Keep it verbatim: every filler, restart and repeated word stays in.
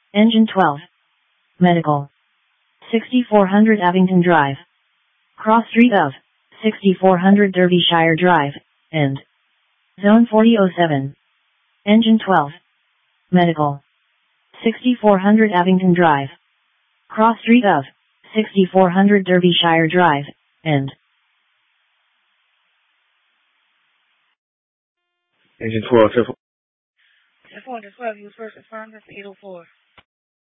Engine twelve. Medical. sixty-four hundred Abington Drive. Cross street of sixty-four hundred Derbyshire Drive, and Zone forty oh seven. Engine twelve. Medical. sixty-four hundred Abington Drive. Cross street of sixty-four hundred Derbyshire Drive, and Engine twelve, ten four. ten four, twelve, use first responders, eight oh four.